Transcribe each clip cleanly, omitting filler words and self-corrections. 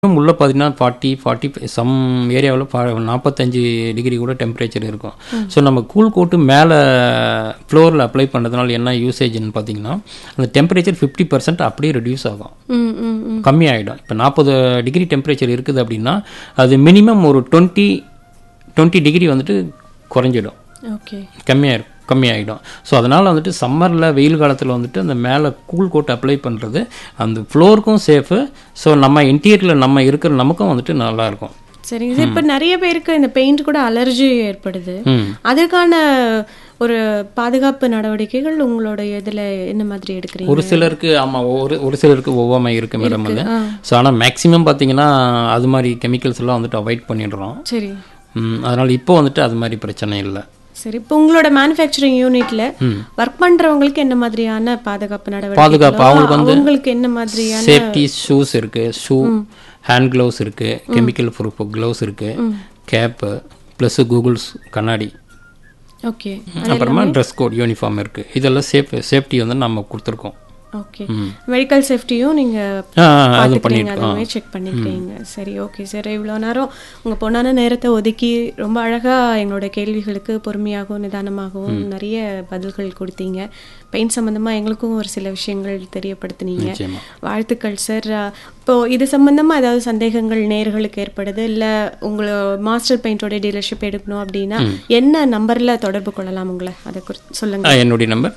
உள்ள பார்த்தீங்கன்னா 40 சம் ஏரியாவில் 45 டிகிரி கூட டெம்பரேச்சர் இருக்கும். ஸோ நம்ம கூல் கோட்டு மேலே ஃப்ளோரில் அப்ளை பண்ணுறதுனால என்ன யூசேஜ்னு பார்த்தீங்கன்னா அந்த டெம்பரேச்சர் 50% அப்படியே ரெடியூஸ் ஆகும், கம்மியாகிடும். இப்போ 40 டிகிரி டெம்பரேச்சர் இருக்குது அப்படின்னா அது மினிமம் ஒரு 20 டிகிரி வந்துட்டு குறைஞ்சிடும், கம்மியாகிடும். ஸோ அதனால் வந்துட்டு சம்மரில் வெயில் காலத்தில் வந்துட்டு அந்த மேலே கூல் கோட் அப்ளை பண்ணுறது அந்த ஃப்ளோருக்கும் சேஃபு. ஸோ நம்ம இன்டீரியரில் நம்ம இருக்கிற நமக்கும் வந்துட்டு நல்லாயிருக்கும். சரிங்க சார். இப்போ நிறைய பேருக்கு இந்த பெயிண்ட் கூட அலர்ஜி ஏற்படுது. அதுக்கான ஒரு பாதுகாப்பு நடவடிக்கைகள் உங்களோட இதில் என்ன மாதிரி எடுக்கிறீங்க? ஒரு சிலருக்கு ஆமாம், ஒரு சிலருக்கு ஒவ்வாமை இருக்கு மேடம். அது ஸோ ஆனால் மேக்ஸிமம் பார்த்தீங்கன்னா அது மாதிரி கெமிக்கல்ஸ் எல்லாம் வந்துட்டு அவாய்ட் பண்ணிடுறோம். சரி. அதனால் இப்போ வந்துட்டு அது மாதிரி பிரச்சனை இல்லை. சரி. இப்போ உங்களோட மேனுஃபேக்சரிங் யூனிட்ல ஒர்க் பண்றவங்களுக்கு என்ன மாதிரியான பாதுகாப்பு நடவடிக்கை? அவங்களுக்கு வந்து உங்களுக்கு என்ன மாதிரியான சேஃப்டி ஷூஸ் இருக்கு, ஹேண்ட் க்ளவுஸ் இருக்கு, கெமிக்கல் ப்ரூஃப் க்ளவுஸ் இருக்கு, கேப்பு ப்ளஸ் கூகுள்ஸ் கண்ணாடி, ஓகே, அப்புறமா ட்ரெஸ் கோட் யூனிஃபார்ம் இருக்கு. இதெல்லாம் சேஃப்டி வந்து நம்ம கொடுத்துருக்கோம். ஓகே. மெடிக்கல் சேஃப்டியும் நீங்கள் பார்த்துக்கிறீங்க, அதுவுமே செக் பண்ணிக்கிறீங்க. சரி, ஓகே சார். இவ்வளோ நேரம் உங்கள் பொண்ணான நேரத்தை ஒதுக்கி ரொம்ப அழகாக எங்களோட கேள்விகளுக்கு பொறுமையாகவும் நிதானமாகவும் நிறைய பதில்கள் கொடுத்தீங்க. பெயிண்ட் சம்மந்தமாக எங்களுக்கும் ஒரு சில விஷயங்கள் தெரியப்படுத்தினீங்க. வாழ்த்துக்கள் சார். இப்போது இது சம்மந்தமாக ஏதாவது சந்தேகங்கள் நேயர்களுக்கு ஏற்படுது, இல்லை உங்களை மாஸ்டர் பெயிண்டோட டீலர்ஷிப் எடுக்கணும் அப்படின்னா என்ன நம்பரில் தொடர்பு கொள்ளலாம் உங்களை, அதை சொல்லுங்கள். என்னுடைய நம்பர்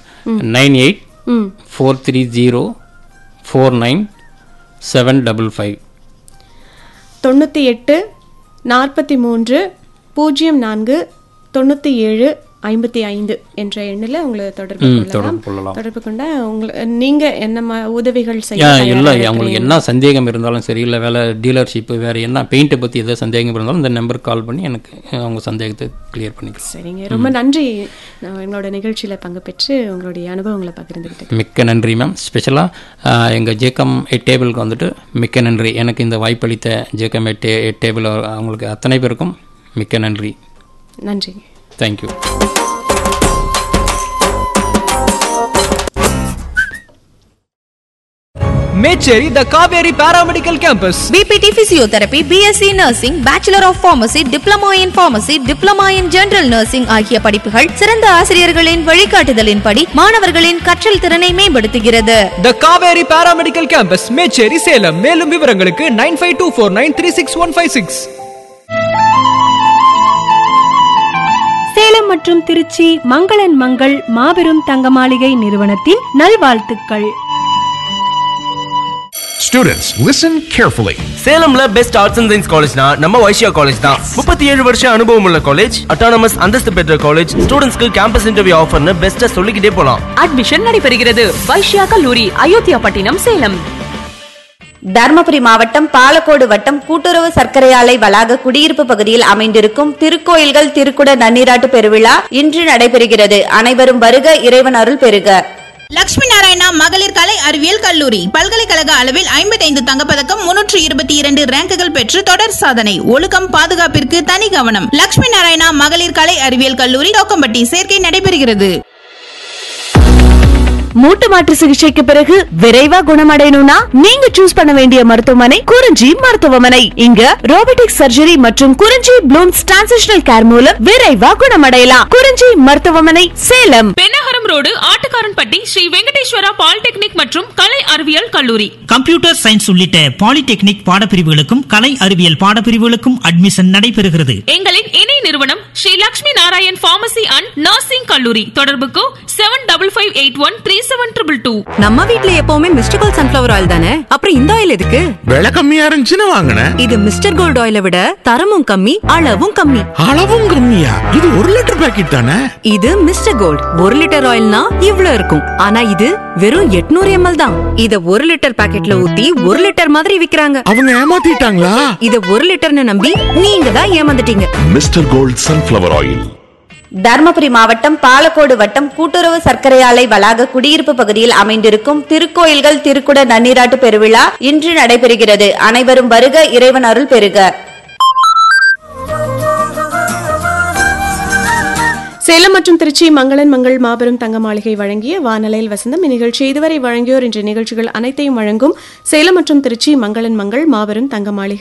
9843049755 98 43 04 97 55 என்ற எண்ணில் உங்களை தொடர்பு கொள்ளலாம். தொடர்பு கொண்டா நீங்கள் என்ன உதவிகள் இல்லை, அவங்களுக்கு என்ன சந்தேகம் இருந்தாலும் சரி, இல்லை வேலை டீலர்ஷிப்பு வேறு என்ன பெயிண்ட்டை பற்றி எதாவது சந்தேகம் இருந்தாலும் இந்த நம்பருக்கு கால் பண்ணி எனக்கு அவங்க சந்தேகத்தை கிளியர் பண்ணிக்கலாம். சரிங்க, ரொம்ப நன்றி. எங்களோட நிகழ்ச்சியில் பங்கு பெற்று உங்களுடைய அனுபவங்களை பகிர்ந்துக்கிட்டு மிக்க நன்றி மேம். ஸ்பெஷலாக எங்கள் ஜேகம் எட் டேபிளுக்கு வந்துட்டு மிக்க நன்றி. எனக்கு இந்த வாய்ப்பளித்த ஜேகம் எட் டேபிள் அவங்களுக்கு அத்தனை பேருக்கும் மிக்க நன்றி. நன்றி. Thank you. Mecheri, the Kaveri Paramedical Campus. BPT Physiotherapy, BSc Nursing, Bachelor of Pharmacy, Diploma in Pharmacy, Diploma in General Nursing ஆகிய படிப்புகள் சிறந்த ஆசிரியர்களின் வழிகாட்டுதலின்படி மாணவர்களின் கற்றல் திறனை மேம்படுத்துகிறது. The Kaveri Paramedical Campus, Mecheri, Salem. மேலும் விவரங்களுக்கு 9524936156. சேலம் மற்றும் திருச்சி மங்களன் மங்கள் மாபெரும் தங்க மாளிகை நிறுவனத்தின் நல்வாழ்த்துக்கள். Students, listen carefully. சேலம்ல best arts and science காலேஜ்னா நம்ம வைஷ்யா காலேஜ் தான். 37 வருஷம் அனுபவம் உள்ள காலேஜ், அட்டானமஸ் அந்தஸ்து பெற்ற காலேஜ், ஸ்டூடெண்ட்ஸ்க்கு கேம்பஸ் இன்டர்வியூ ஆஃபர்னு பெஸ்ட்டா சொல்லிக்கிட்டே போலாம். அட்மிஷன் நடைபெறுகிறது. வைஷ்யா கல்லூரி, அயோத்தியா பட்டினம், சேலம். தர்மபுரி மாவட்டம் பாலக்கோடு வட்டம் கூட்டுறவு சர்க்கரை ஆலை வளாக குடியிருப்பு பகுதியில் அமைந்திருக்கும் திருக்கோயில்கள் திருக்குட நன்னீராட்டு பெருவிழா இன்று நடைபெறுகிறது. அனைவரும் வருக, இறைவன் அருள் பெறுக. லட்சுமி நாராயணா மகளிர் கலை அறிவியல் கல்லூரி பல்கலைக்கழக அளவில் 55 தங்கப்பதக்கம், 322 ரேங்குகள் பெற்று தொடர் சாதனை. ஒழுக்கம் பாதுகாப்பிற்கு தனி கவனம். லட்சுமி நாராயணா மகளிர் கலை அறிவியல் கல்லூரி, தோக்கம்பட்டி. சேர்க்கை நடைபெறுகிறது. மூட்டு மாற்று சிகிச்சைக்கு பிறகு விரைவா குணமடையணும்னா நீங்க சூஸ் பண்ண வேண்டிய மருத்துவமனை குறிஞ்சி மருத்துவமனை. இங்க ரோபோட்டிக் சர்ஜரி மற்றும் குறிஞ்சி ப்ளூம்ஸ் டிரான்சிஷனல் கேர் மூலம் விரைவா குணமடையலாம். குறிஞ்சி மருத்துவமனை, சேலம். பெண்ணகரம் ரோடு, ஆட்டுக்காரன்பட்டி, ஸ்ரீ வெங்கடேஸ்வரா பாலிடெக்னிக் மற்றும் கலை அறிவியல் கல்லூரி. கம்ப்யூட்டர் சயின்ஸ் உள்ளிட்ட பாலிடெக்னிக் பாடப்பிரிவுகளுக்கும் கலை அறிவியல் பாடப்பிரிவுகளுக்கும் அட்மிஷன் நடைபெறுகிறது. எங்களின் இணை நிறுவனம் Sri Lakshmi Narayan pharmacy and nursing கல்லூரி. தொடர்புக்கு 75513722. நம்ம வீட்ல எப்பவுமே மிஸ்டர் கோல்ட் சன்ஃபிளவர் ஆயில் தானே, அப்புறம் இந்த ஆயில் எதுக்கு? விலை கம்மியா இருந்துச்சுன்னு வாங்கினேன். இது மிஸ்டர் கோல்ட் ஆயிலை விட தரமும் கம்மி, அளவும் கம்மி. அளவும் கம்மியா? இது 1 லிட்டர் பாக்கெட் தானே. இது மிஸ்டர் கோல்ட் 1 லிட்டர் ஆயில்னா இவ்ளோ இருக்கும். ஆனா இது வெறும் 800 ml தான். இத 1 லிட்டர் பாக்கெட்ல ஊத்தி 1 லிட்டர் மாதிரி விக்கிறாங்க. அவங்க ஏமாத்திட்டாங்களா? இத 1 லிட்டர்னு நம்பி நீங்க தான் ஏமாந்துட்டீங்க. Mister gold sunflower oil. Dharmapuri மாவட்டம் பாலக்கோடு வட்டம் கூட்டுறவு சர்க்கரை ஆலை வளாக குடியிருப்பு பகுதியில் அமைந்திருக்கும் திருக்கோயில்கள் திருக்குட நன்னீராட்டு பெருவிழா இன்று நடைபெறுகிறது. அனைவரும் வருக, இறைவன் அருள் பெறுக. சேலம் மற்றும் திருச்சி மங்களன் மங்கள் மாபெரும் தங்க மாளிகை வழங்கிய வானலையில் வசந்தம் இந்நிகழ்ச்சி இதுவரை வழங்கியோர். இன்று நிகழ்ச்சிகள் அனைத்தையும் வழங்கும் சேலம் மற்றும் திருச்சி மங்களன் மங்கள் மாபெரும் தங்க மாளிகை.